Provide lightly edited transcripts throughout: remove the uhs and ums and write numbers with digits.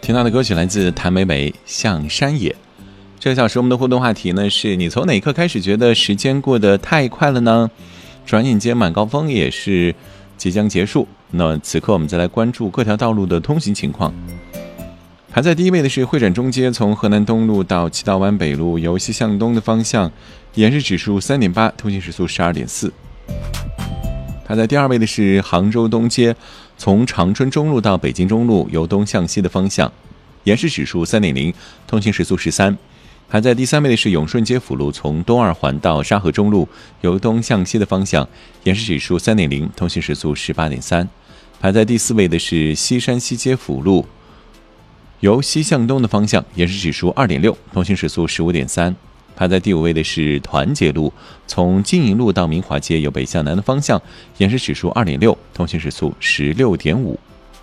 听到的歌曲来自谭维维《像山野》。这个小时我们的互动话题呢是你从哪一刻开始觉得时间过得太快了呢？转眼间晚高峰也是即将结束，那此刻我们再来关注各条道路的通行情况。排在第一位的是会展中街，从河南东路到七道湾北路由西向东的方向，延时指数 3.8， 通行时速 12.4。 排在第二位的是杭州东街，从长春中路到北京中路由东向西的方向，延时指数 3.0， 通行时速13。排在第三位的是永顺街辅路，从东二环到沙河中路由东向西的方向，延时指数 3.0， 通行时速 18.3。 排在第四位的是西山西街辅路，由西向东的方向，延时指数 2.6， 通行时速 15.3。 排在第五位的是团结路，从金银路到明华街由北向南的方向，延时指数 2.6， 通行时速 16.5。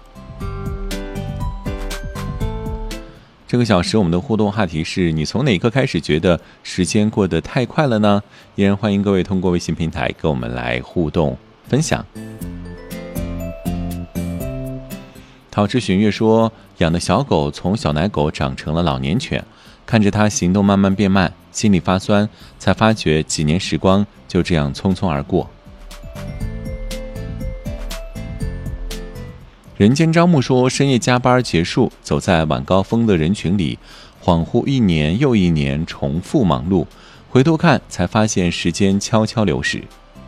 这个小时我们的互动话题是你从哪一刻开始觉得时间过得太快了呢？依然欢迎各位通过微信平台跟我们来互动分享。陶之寻月说，养的小狗从小奶狗长成了老年犬，看着它行动慢慢变慢，心里发酸，才发觉几年时光就这样匆匆而过。人间朝暮说，深夜加班结束，走在晚高峰的人群里，恍惚一年又一年重复忙碌，回头看才发现时间悄悄流逝。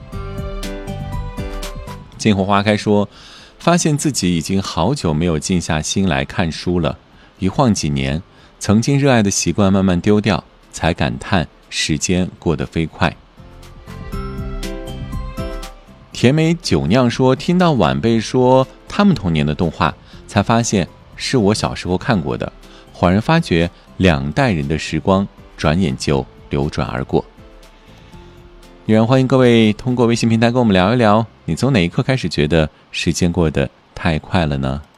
金火花开说，发现自己已经好久没有静下心来看书了，一晃几年，曾经热爱的习惯慢慢丢掉，才感叹时间过得飞快。甜美酒酿说，听到晚辈说他们童年的动画，才发现是我小时候看过的，恍然发觉两代人的时光转眼就流转而过。依然欢迎各位通过微信平台跟我们聊一聊，你从哪一刻开始觉得时间过得太快了呢？